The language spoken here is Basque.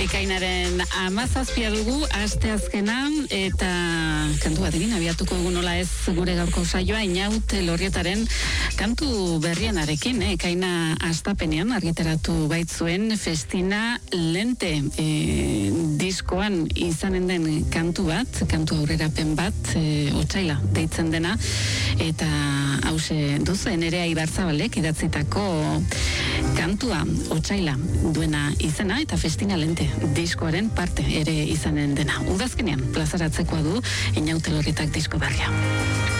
Ekainaren 17 dugu, asteazkena, eta kantu bat egin abiatuko dugu nola ez gure gaurko saioa, Inaut Elorrietaren kantu berrienarekin, ekaina astapenean argitaratu baitzuen Festina Lente diskoan izanen den kantu bat, kantu aurrerapen bat, Otsaila deitzen dena, eta hause duzu, Nerea Ibarzabalek idatzitako kantua Otsaila duena izena, eta Festina Lente diskoaren parte ere izanen dena. Udazkenean plazaratzekoa du Inaut Elorrietak disko berria.